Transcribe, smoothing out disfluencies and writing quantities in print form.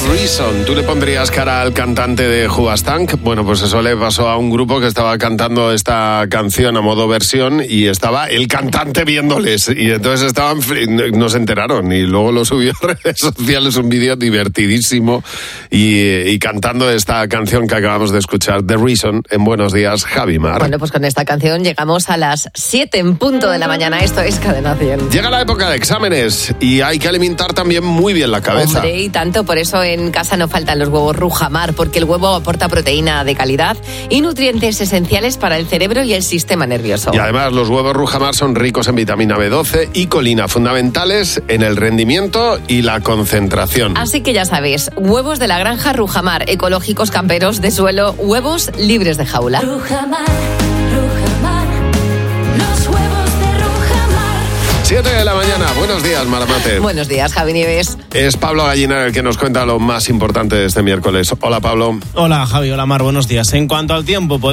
Reason. ¿Tú le pondrías cara al cantante de Hoobastank? Bueno, pues eso le pasó a un grupo que estaba cantando esta canción a modo versión y estaba el cantante viéndoles. Y entonces no se enteraron. Y luego lo subió a redes sociales, un vídeo divertidísimo y cantando esta canción que acabamos de escuchar, The Reason, en Buenos Días, Javi Mar. Bueno, pues con esta canción llegamos a las 7 en punto de la mañana. Esto es Cadena 100. Llega la época de exámenes y hay que alimentar también muy bien la cabeza. Hombre, y tanto, por eso en casa no faltan los huevos Rujamar, porque el huevo aporta proteína de calidad y nutrientes esenciales para el cerebro y el sistema nervioso. Y además los huevos Rujamar son ricos en vitamina B12 y colina, fundamentales en el rendimiento y la concentración. Así que ya sabes, huevos de la granja Rujamar, ecológicos, camperos, de suelo, huevos libres de jaula. Rujamar, Rujamar, los huevos de Rujamar. 7 de la mañana, buenos días, Maramate. Buenos días, Javi Nieves. Es Pablo Gallinar el que nos cuenta lo más importante de este miércoles. Hola, Pablo. Hola, Javi, hola, Mar, buenos días. En cuanto al tiempo,